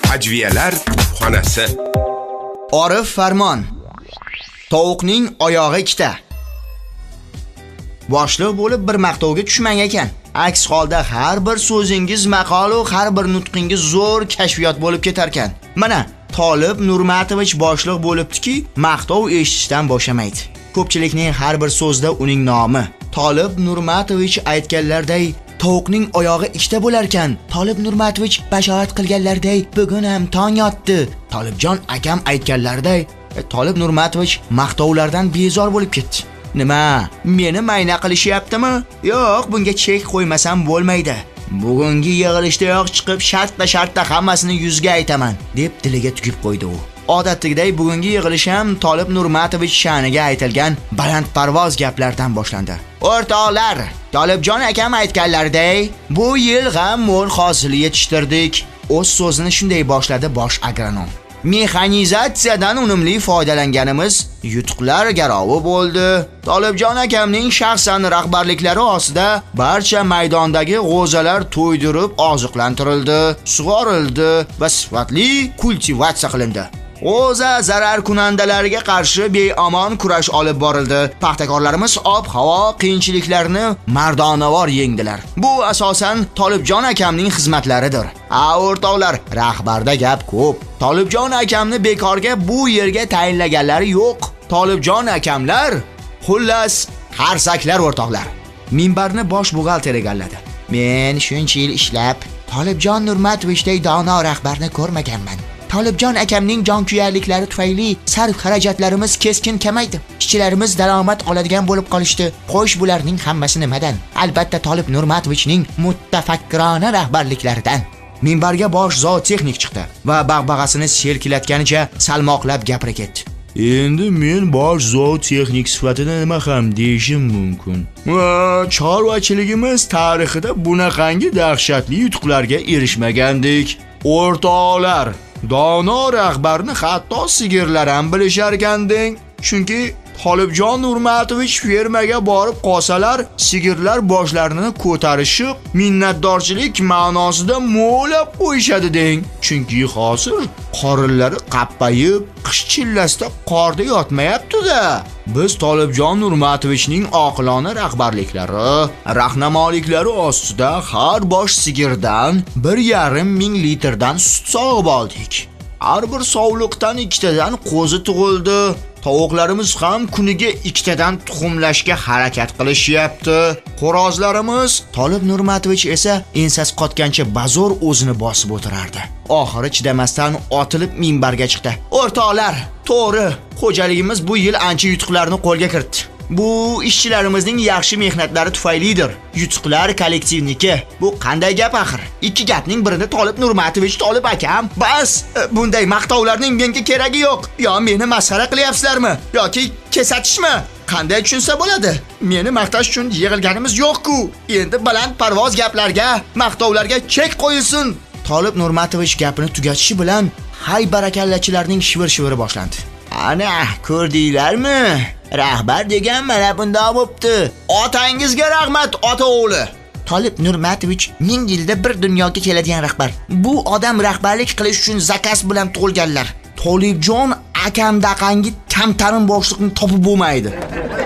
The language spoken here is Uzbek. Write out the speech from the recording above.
Hajviyalar xonasi. Orif Farmon. Tovuqning oyog'i ikkita. Boshliq bo'lib bir maqtovga tushmang ekan. Aks holda har bir so'zingiz maqol va har bir nutqingiz zo'r kashfiyot bo'lib ketar ekan. Mana Tolib Nurmatovich boshliq bo'libdiki, maqtov eshitishdan boshamaydi. Ko'pchilikning har bir so'zida uning nomi. Tolib Nurmatovich aytganlarday tovuqning oyog'i ikkita bo'lar ekan. Tolib Nurmatovich bashorat qilganlarday bugun ham tong yotdi. Tolibjon akam aytganlarday Tolib Nurmatovich maqtovlardan bezor bo'lib ketdi. Nima? Meni mayna qilishyaptimi? Yo'q, bunga chek qo'ymasam bo'lmaydi. Bugungi yig'ilishdayoq chiqib shartda hammasini yuzga aytaman, deb diliga tugib qo'ydi u. Odatdagidek bugungi yig'ilish ham Tolib Nurmatovich sha'niga aytilgan balandparvoz gaplardan boshlandi. O'rtoqlar, Tolibjon akam aytganlaridek, bu yil ham mo'l hosil yetishtirdik. O'z so'zini shunday boshladi bosh agronom. Mexanizatsiyadan unumli foydalanganimiz yutuqlar garovi bo'ldi. Tolibjon akamning shaxsan rahbarliklari ostida barcha maydondagi g'o'zalar to'ydirib oziqlantirildi, sug'orildi va sifatli kultivatsiya qilindi. G'o'za zarar kunandalariga qarshi beomon kurash olib borildi. Paxtakorlarimiz ob-havo qiyinchiliklarini mardonavor yengdilar. Bu asosan Tolibjon akamning xizmatlaridir. O'rtoqlar, rahbarda gap ko'p. Tolibjon akamni bekorga bu yerga tayinlaganlari yo'q. Tolibjon akamlar, xullas, qarsaklar o'rtoqlar. Minbarni bosh buxgalter egalladi. Men shuncha yil ishlab Tolibjon Nurmatovichday dono rahbarni ko'rmaganman. Tolibjon akamning jonkuyarliklari tufayli sarf xarajatlarimiz keskin kamaydi. Ishchilarimiz daromad oladigan bo'lib qolishdi. Xo'sh, bularning hammasi nimadan? Albatta Tolib Nurmatovichning muttafakkirona rahbarliklaridan. Minbarga bosh zootexnik chiqdi va bag'bag'asini selkilatganicha salmoqlab gapira ketdi. Endi men bosh zootexnik sifatida nima ham deyishim mumkin. Chorvachiligimiz tarixida bunaqangi dahshatli yutuqlarga erishmagandik. O'rtoqlar, dono rahbarni hatto sigirlar ham bilishar ekanding. Chunki Tolibjon Nurmatovich fermaga borib qolsalar, sigirlar boshlarini ko'tarishib, minnatdorchilik ma'nosida mo'lab qo'yishadi deng. Chunki hozir qorinlari qappayib, qish chillasida qorda yotmayapti-da. Biz Tolibjon Nurmatovichning oqilona rahbarliklari, rahnamoliklari ostida har bosh sigirdan 1,5 ming litrdan sut sog'ib oldik. Har bir sovliqdan 2 tadan qo'zi tug'ildi. Tovuqlarimiz ham kuniga 2 tadan tuxumlashga harakat qilishyapti. Xo'rozlarimiz, Tolib Nurmatovich esa ensasi qotgancha bazo'r o'zini bosib o'tirardi. Oxiri chidamasdan otilib minbarga chiqdi. O'rtoqlar, to'g'ri, xo'jaligimiz bu yil ancha yutuqlarni qo'lga kiritdi. Bu ishchilarimizning yaxshi mehnatlari tufaylidir. Yutuqlar kollektivniki. Bu qanday gap axir? Ikki gapning birida Tolib Nurmatovich, Tolib akam. Bas, bunday maqtovlarning menga keragi yo'q. Yo meni masxara qilyapsizlarmi yoki kesatishmi? Qanday tushunsa bo'ladi? Meni maqtash uchun yig'ilganimiz yo'q-ku. Endi baland parvoz gaplarga, maqtovlarga chek qo'yilsin. Tolib Nurmatovich gapini tugatishi bilan hay barakallachilarning shivir-shiviri boshlandi. Ana, ko'rdinglarmi? Rahbar degan mana bunday bo'pti. Otangizga rahmat, ota o'g'li. Tolib Nurmatovich 1000 yilda bir dunyoga keladigan rahbar. Bu odam rahbarlik qilish uchun zakas bilan tug'ilganlar. Tolibjon akamdaqangi kamtarin boshliqni topib bo'lmaydi.